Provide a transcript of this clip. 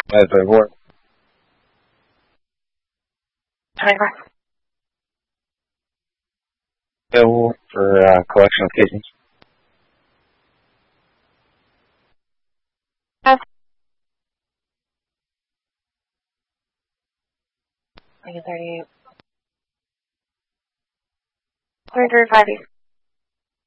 As a work. 24. Available for collection of kittens. 38. 335.